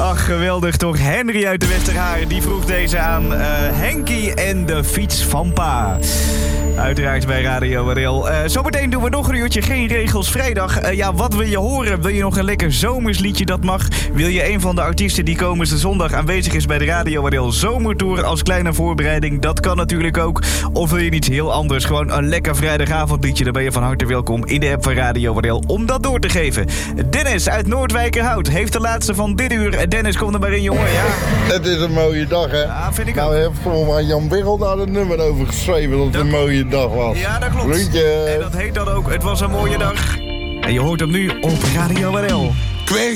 Ach, geweldig toch. Henry uit de Westerhaar, die vroeg deze aan Henkie en de fiets van pa. Uiteraard bij Radio Warel. Zometeen doen we nog een uurtje Geen Regels Vrijdag. Wat wil je horen? Wil je nog een lekker zomersliedje? Dat mag. Wil je een van de artiesten die komende zondag aanwezig is bij de Radio Warel Zomertour als kleine voorbereiding? Dat kan natuurlijk ook. Of wil je iets heel anders? Gewoon een lekker vrijdagavondliedje. Dan ben je van harte welkom in de app van Radio Warel om dat door te geven. Dennis uit Noordwijkerhout heeft de laatste van dit uur. Dennis, kom er maar in, jongen. Ja. Het is een mooie dag, hè? Ja, vind ik ook. Nou, heeft volgens mij Jan Birrel daar het nummer over geschreven dat het een mooie dag was. Ja, dat klopt. Groetje. En dat heet dan ook Het was een mooie dag. En je hoort hem nu op Radio Warel.